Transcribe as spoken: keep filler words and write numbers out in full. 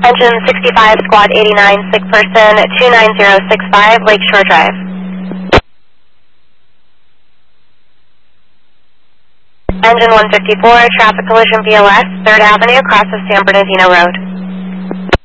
Engine sixty-five, Squad eighty-nine, sick person, two nine zero six five, Lakeshore Drive. Engine one fifty-four, traffic collision B L S, third Avenue, cross of San Bernardino Road.